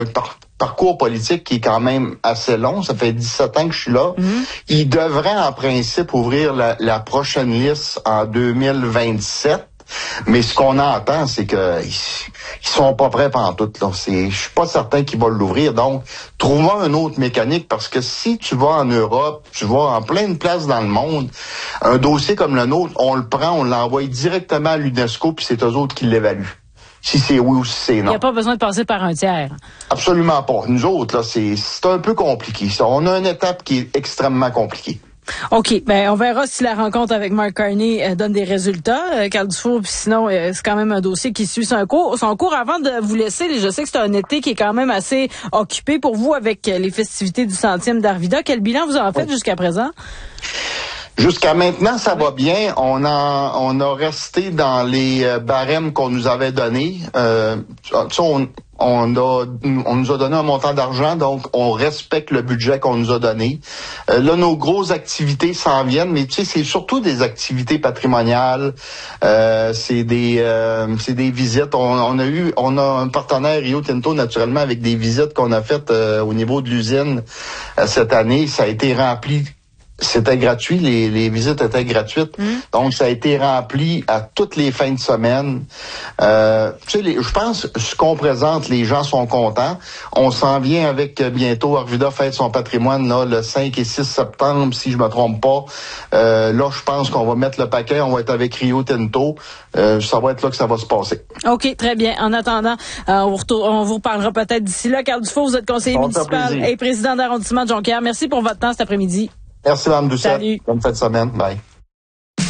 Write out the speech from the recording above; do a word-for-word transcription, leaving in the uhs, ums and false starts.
par- parcours politique qui est quand même assez long. Ça fait dix-sept ans que je suis là. Mm-hmm. Il devrait, en principe, ouvrir la, la prochaine liste en deux mille vingt-sept. Mais ce qu'on entend, c'est que ils, ils sont pas prêts pantoute, là. C'est, je suis pas certain qu'ils vont l'ouvrir. Donc, trouvons un autre mécanique, parce que si tu vas en Europe, tu vas en plein de places dans le monde, un dossier comme le nôtre, on le prend, on l'envoie directement à l'UNESCO, puis c'est eux autres qui l'évaluent. Si c'est oui ou si c'est non. Il n'y a pas besoin de passer par un tiers. Absolument pas. Nous autres, là, c'est, c'est un peu compliqué. Ça. On a une étape qui est extrêmement compliquée. OK. Ben, on verra si la rencontre avec Mark Carney euh, donne des résultats. Euh, Carl Dufour, puis sinon, euh, c'est quand même un dossier qui suit son cours. Son cours, avant de vous laisser, je sais que c'est un été qui est quand même assez occupé pour vous avec euh, les festivités du centième d'Arvida. Quel bilan vous en faites oui. jusqu'à présent? Jusqu'à maintenant, ça va bien. On a, on a resté dans les barèmes qu'on nous avait donnés. Euh, on, on, a, on nous a donné un montant d'argent, donc on respecte le budget qu'on nous a donné. Euh, là, nos grosses activités s'en viennent, mais tu sais, c'est surtout des activités patrimoniales. Euh, c'est des, euh, c'est des visites. On, on a eu, on a un partenaire Rio Tinto naturellement avec des visites qu'on a faites euh, au niveau de l'usine euh, cette année. Ça a été rempli. C'était gratuit, les, les visites étaient gratuites. Mmh. Donc, ça a été rempli à toutes les fins de semaine. Euh, tu sais, les, je pense, ce qu'on présente, les gens sont contents. On s'en vient avec bientôt, Arvida fête son patrimoine, là, le cinq et six septembre, si je me trompe pas. Euh, là, je pense qu'on va mettre le paquet, on va être avec Rio Tinto. Euh, ça va être là que ça va se passer. OK, très bien. En attendant, euh, on, vous retour, on vous reparlera peut-être d'ici là. Carl Dufour, vous êtes conseiller bon, municipal et président d'arrondissement de Jonquière. Merci pour votre temps cet après-midi. Merci, Mme Doucet. Bonne fin de semaine. Bye.